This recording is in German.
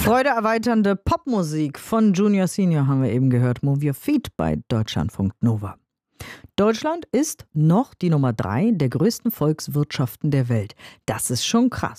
Freudeerweiternde Popmusik von Junior Senior haben wir eben gehört. Move Your Feet bei Deutschlandfunk Nova. Deutschland ist noch die Nummer 3 der größten Volkswirtschaften der Welt. Das ist schon krass.